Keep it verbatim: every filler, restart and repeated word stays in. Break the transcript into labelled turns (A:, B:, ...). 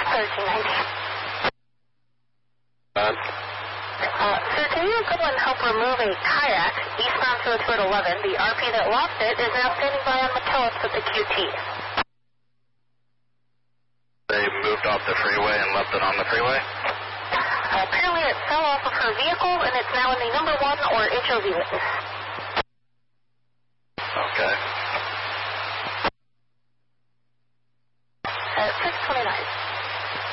A: thirteen ninety.
B: Uh,
A: Uh, sir, can you and Goodwin help remove a kayak eastbound two oh two at eleven? The R P that lost it is now standing by on McKellips with the Q T.
B: They moved off the freeway and left it on the freeway?
A: Uh, apparently it fell off of her vehicle and it's now in the number one or H O V list.